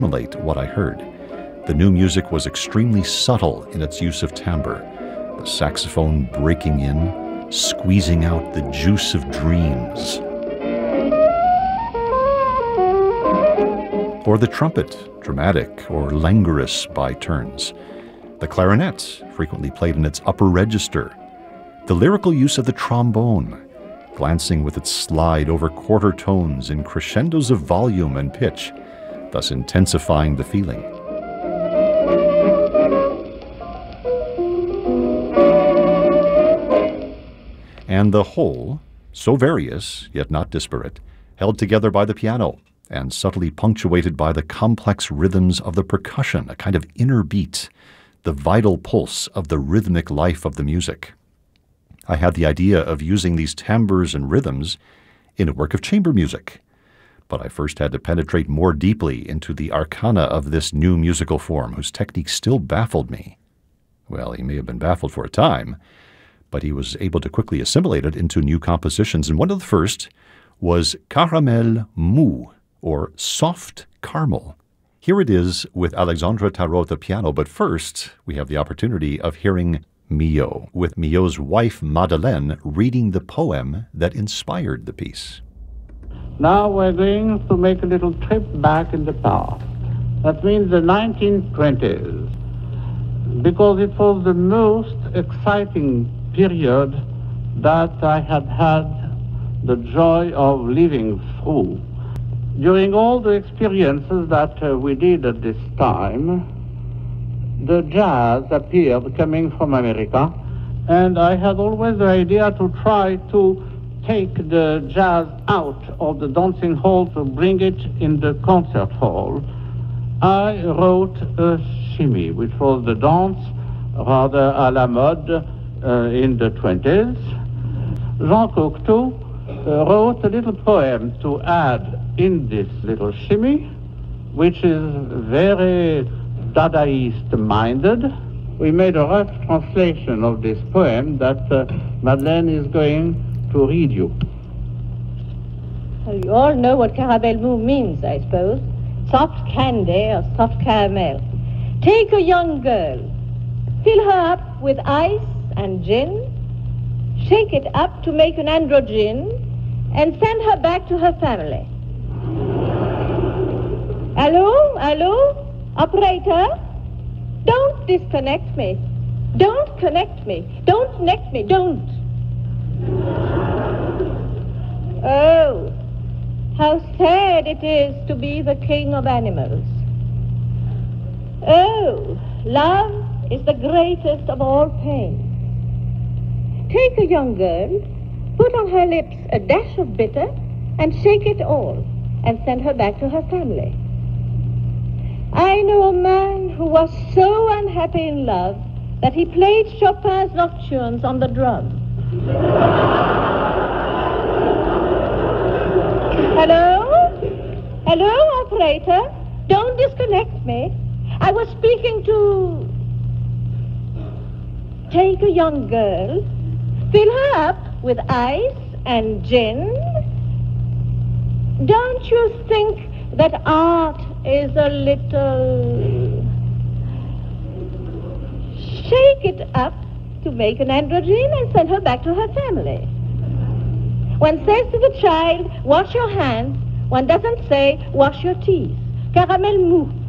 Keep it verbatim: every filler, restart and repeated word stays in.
assimilate what I heard. The new music was extremely subtle in its use of timbre, the saxophone breaking in, squeezing out the juice of dreams. Or the trumpet, dramatic or languorous by turns. The clarinet, frequently played in its upper register. The lyrical use of the trombone, glancing with its slide over quarter tones in crescendos of volume and pitch, thus intensifying the feeling. And the whole, so various, yet not disparate, held together by the piano, and subtly punctuated by the complex rhythms of the percussion, a kind of inner beat, the vital pulse of the rhythmic life of the music. I had the idea of using these timbres and rhythms in a work of chamber music, but I first had to penetrate more deeply into the arcana of this new musical form, whose technique still baffled me. Well, he may have been baffled for a time, but he was able to quickly assimilate it into new compositions, and one of the first was Caramel Mou, or Soft Caramel. Here it is with Alexandre Tarot at the piano, but first we have the opportunity of hearing Milhaud, with Milhaud's wife Madeleine reading the poem that inspired the piece. Now we're going to make a little trip back in the past. That means the nineteen twenties, because it was the most exciting period that I had had the joy of living through. During all the experiences that uh, we did at this time, the jazz appeared coming from America, and I had always the idea to try to take the jazz out of the dancing hall to bring it in the concert hall. I wrote a shimmy, which was the dance rather à la mode uh, in the twenties. Jean Cocteau uh, wrote a little poem to add in this little shimmy, which is very Dadaist-minded. We made a rough translation of this poem that uh, Madeleine is going to read you. Well, you all know what caramel mou means, I suppose. Soft candy or soft caramel. Take a young girl, fill her up with ice and gin, shake it up to make an androgyne, and send her back to her family. Hello? Hello? Operator? Don't disconnect me. Don't connect me. Don't connect me. Don't. Oh, how sad it is to be the king of animals. Oh, love is the greatest of all pain. Take a young girl, put on her lips a dash of bitter, and shake it all, and send her back to her family. I know a man who was so unhappy in love that he played Chopin's nocturnes on the drum. Hello? Hello, operator? Don't disconnect me. I was speaking to... Take a young girl, fill her up with ice and gin. Don't you think that art is a little... Shake it up to make an androgyne and send her back to her family. One says to the child, wash your hands. One doesn't say, wash your teeth. Caramel mou.